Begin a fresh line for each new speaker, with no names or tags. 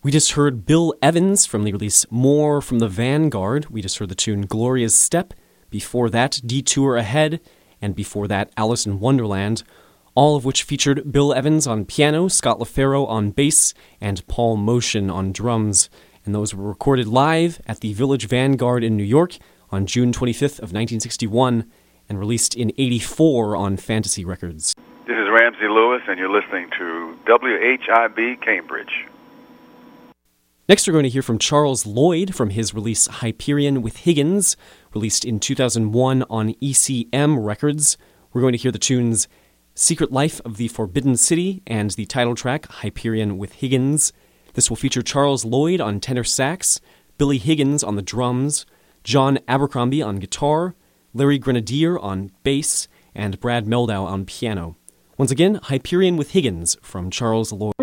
We just heard Bill Evans from the release More from the Vanguard. We just heard the tune Gloria's Step. Before that, Detour Ahead. And before that, Alice in Wonderland. All of which featured Bill Evans on piano, Scott LaFaro on bass, and Paul Motion on drums. And those were recorded live at the Village Vanguard in New York on June 25th of 1961 and released in '84 on Fantasy Records.
This is Ramsey Lewis, and you're listening to WHIB Cambridge.
Next, we're going to hear from Charles Lloyd from his release Hyperion with Higgins, released in 2001 on ECM Records. We're going to hear the tunes Secret Life of the Forbidden City and the title track Hyperion with Higgins. This will feature Charles Lloyd on tenor sax, Billy Higgins on the drums, John Abercrombie on guitar, Larry Grenadier on bass, and Brad Meldau on piano. Once again, Hyperion with Higgins from Charles Lloyd.